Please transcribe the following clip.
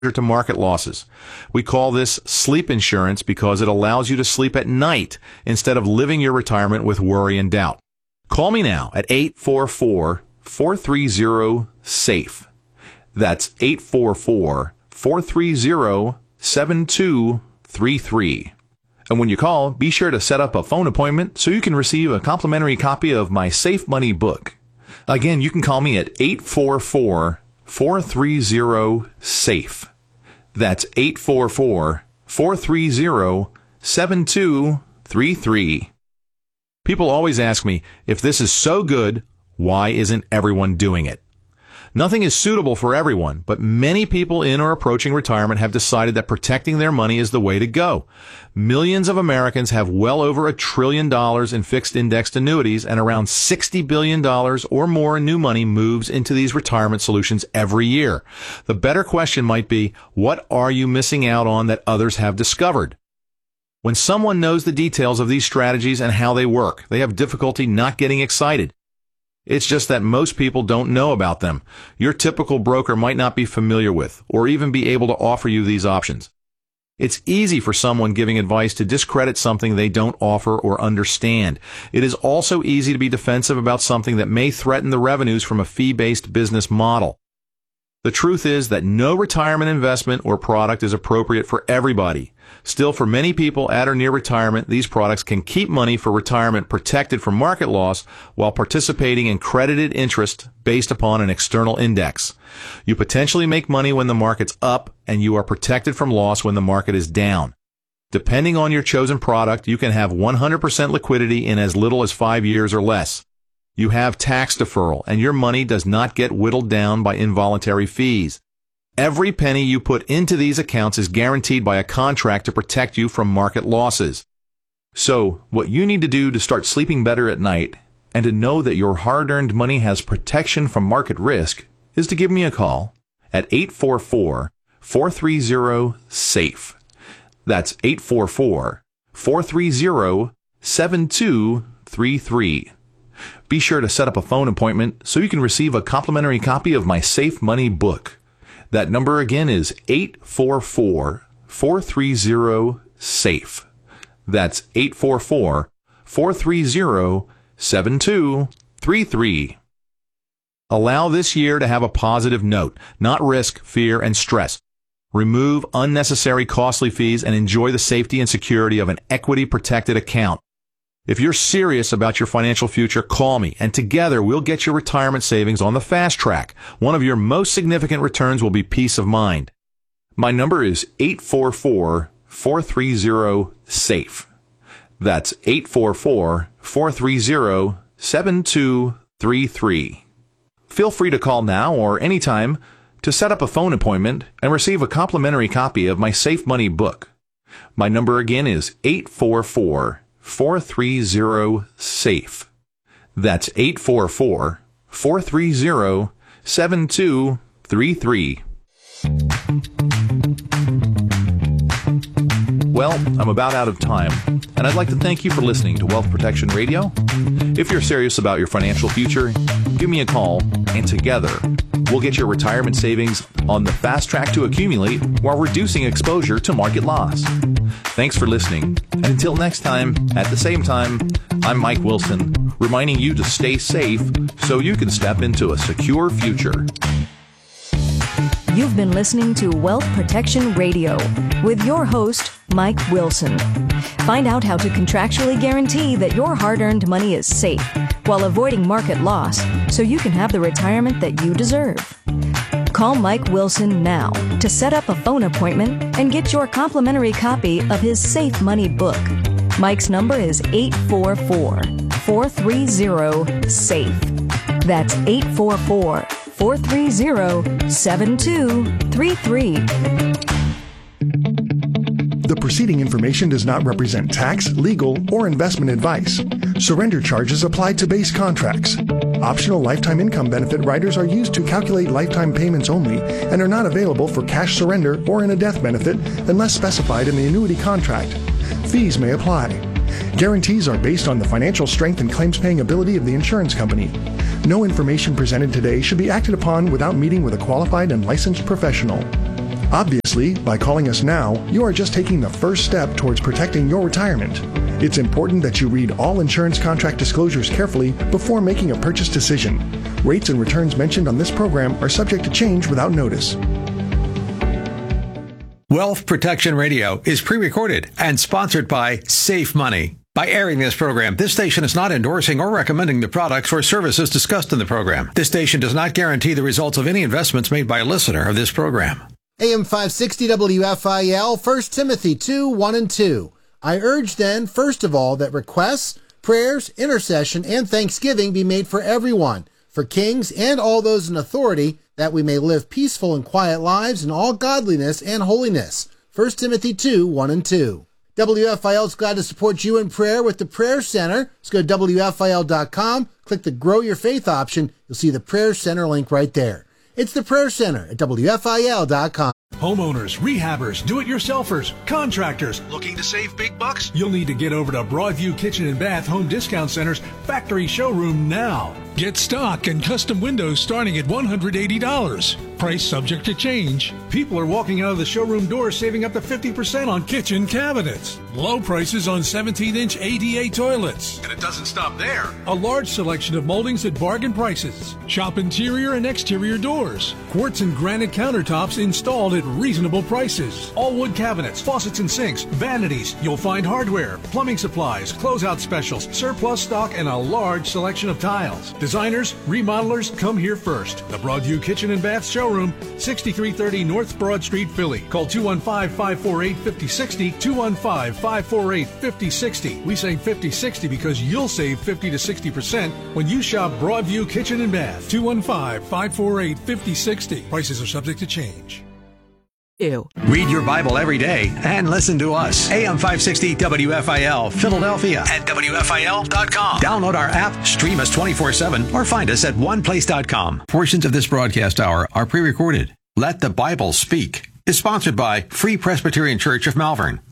to market losses. We call this sleep insurance because it allows you to sleep at night instead of living your retirement with worry and doubt. Call me now at 844-430-SAFE. That's 844-430-7233. And when you call, be sure to set up a phone appointment so you can receive a complimentary copy of my Safe Money book. Again, you can call me at 844-430-SAFE. That's 844-430-7233. People always ask me, if this is so good, why isn't everyone doing it? Nothing is suitable for everyone, but many people in or approaching retirement have decided that protecting their money is the way to go. Millions of Americans have well over $1 trillion in fixed indexed annuities, and around $60 billion or more in new money moves into these retirement solutions every year. The better question might be, what are you missing out on that others have discovered? When someone knows the details of these strategies and how they work, they have difficulty not getting excited. It's just that most people don't know about them. Your typical broker might not be familiar with, or even be able to offer you these options. It's easy for someone giving advice to discredit something they don't offer or understand. It is also easy to be defensive about something that may threaten the revenues from a fee-based business model. The truth is that no retirement investment or product is appropriate for everybody. Still, for many people at or near retirement, these products can keep money for retirement protected from market loss while participating in credited interest based upon an external index. You potentially make money when the market's up, and you are protected from loss when the market is down. Depending on your chosen product, you can have 100% liquidity in as little as 5 years or less. You have tax deferral, and your money does not get whittled down by involuntary fees. Every penny you put into these accounts is guaranteed by a contract to protect you from market losses. So, what you need to do to start sleeping better at night and to know that your hard-earned money has protection from market risk is to give me a call at 844-430-SAFE. That's 844-430-7233. Be sure to set up a phone appointment so you can receive a complimentary copy of my Safe Money book. That number again is 844-430-SAFE. That's 844-430-7233. Allow this year to have a positive note, not risk, fear, and stress. Remove unnecessary costly fees and enjoy the safety and security of an equity-protected account. If you're serious about your financial future, call me, and together we'll get your retirement savings on the fast track. One of your most significant returns will be peace of mind. My number is 844-430-SAFE. That's 844-430-7233. Feel free to call now or anytime to set up a phone appointment and receive a complimentary copy of my Safe Money book. My number again is 844-430-SAFE. That's 844-430-7233. Well, I'm about out of time, and I'd like to thank you for listening to Wealth Protection Radio. If you're serious about your financial future, give me a call, and together, we'll get your retirement savings on the fast track to accumulate while reducing exposure to market loss. Thanks for listening, and until next time, at the same time, I'm Mike Wilson, reminding you to stay safe so you can step into a secure future. You've been listening to Wealth Protection Radio with your host, Mike Wilson. Find out how to contractually guarantee that your hard-earned money is safe while avoiding market loss so you can have the retirement that you deserve. Call Mike Wilson now to set up a phone appointment and get your complimentary copy of his Safe Money book. Mike's number is 844-430-SAFE. That's 844-430-7233. The preceding information does not represent tax, legal, or investment advice. Surrender charges apply to base contracts. Optional lifetime income benefit riders are used to calculate lifetime payments only and are not available for cash surrender or in a death benefit unless specified in the annuity contract. Fees may apply. Guarantees are based on the financial strength and claims-paying ability of the insurance company. No information presented today should be acted upon without meeting with a qualified and licensed professional. Obviously, by calling us now, you are just taking the first step towards protecting your retirement. It's important that you read all insurance contract disclosures carefully before making a purchase decision. Rates and returns mentioned on this program are subject to change without notice. Wealth Protection Radio is pre-recorded and sponsored by Safe Money. By airing this program, this station is not endorsing or recommending the products or services discussed in the program. This station does not guarantee the results of any investments made by a listener of this program. AM 560 WFIL, 1 Timothy 2, 1 and 2. I urge then, first of all, that requests, prayers, intercession, and thanksgiving be made for everyone, for kings and all those in authority, that we may live peaceful and quiet lives in all godliness and holiness. 1 Timothy 2, 1 and 2. WFIL is glad to support you in prayer with the Prayer Center. Let's go to WFIL.com, click the Grow Your Faith option. You'll see the Prayer Center link right there. It's the Prayer Center at WFIL.com. Homeowners, rehabbers, do-it-yourselfers, contractors, looking to save big bucks? You'll need to get over to Broadview Kitchen and Bath Home Discount Center's factory showroom now. Get stock and custom windows starting at $180. Price subject to change. People are walking out of the showroom doors saving up to 50% on kitchen cabinets. Low prices on 17-inch ADA toilets. And it doesn't stop there. A large selection of moldings at bargain prices. Shop interior and exterior doors. Quartz and granite countertops installed at reasonable prices. All wood cabinets, faucets and sinks, vanities. You'll find hardware, plumbing supplies, closeout specials, surplus stock, and a large selection of tiles. Designers, remodelers, come here first. The Broadview Kitchen and Bath Showroom, 6330 North Broad Street, Philly. Call 215-548-5060, 215-548-5060. We say 5060 because you'll save 50 to 60% when you shop Broadview Kitchen and Bath. 215-548-5060. Prices are subject to change. Ew. Read your Bible every day and listen to us. AM 560 WFIL, Philadelphia at WFIL.com. Download our app, stream us 24/7, or find us at oneplace.com. Portions of this broadcast hour are pre-recorded. Let the Bible Speak is sponsored by Free Presbyterian Church of Malvern.